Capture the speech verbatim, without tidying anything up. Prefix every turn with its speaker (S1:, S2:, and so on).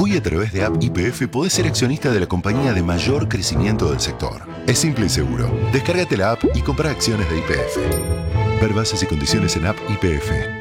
S1: Hoy a través de App Y P F podés ser accionista de la compañía de mayor crecimiento del sector. Es simple y seguro. Descárgate la app y compra acciones de Y P F. Ver bases y condiciones en App Y P F.